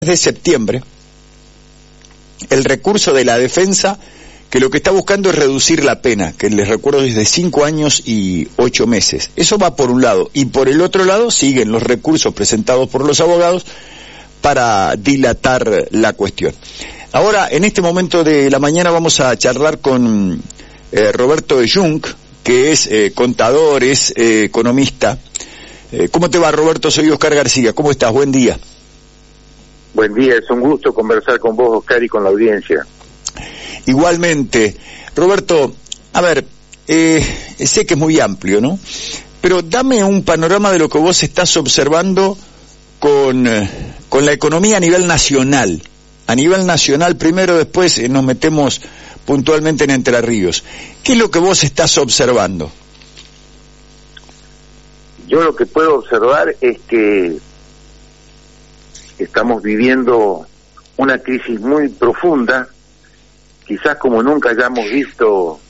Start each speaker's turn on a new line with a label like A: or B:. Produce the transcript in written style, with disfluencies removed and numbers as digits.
A: de septiembre el recurso de la defensa, que lo que está buscando es reducir la pena, que les recuerdo es de 5 años y 8 meses. Eso va por un lado, y por el otro lado siguen los recursos presentados por los abogados para dilatar la cuestión. Ahora, en este momento de la mañana vamos a charlar con Roberto de Jung, que es contador, es economista. ¿Cómo te va, Roberto? Soy Oscar García. ¿Cómo estás? Buen día.
B: Buen día, es un gusto conversar con vos, Oscar, y con la audiencia.
A: Igualmente. Roberto, a ver, sé que es muy amplio, ¿no? Pero dame un panorama de lo que vos estás observando con la economía a nivel nacional. A nivel nacional primero, después nos metemos puntualmente en Entre Ríos. ¿Qué es lo que vos estás observando?
B: Yo lo que puedo observar es que estamos viviendo una crisis muy profunda, quizás como nunca hayamos visto